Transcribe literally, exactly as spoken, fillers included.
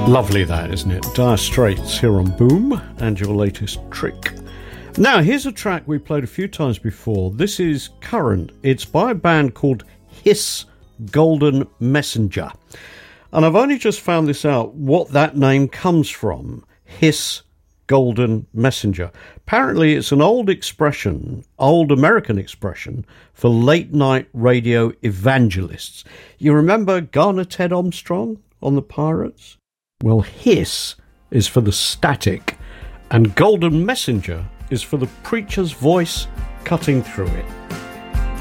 Lovely that, isn't it? Dire Straits here on Boom, and your latest trick. Now, here's a track we played a few times before. This is current. It's by a band called Hiss Golden Messenger. And I've only just found this out, what that name comes from. Hiss Golden Messenger. Apparently, it's an old expression, old American expression, for late-night radio evangelists. You remember Garner Ted Armstrong on the Pirates? Well, hiss is for the static, and golden messenger is for the preacher's voice cutting through it.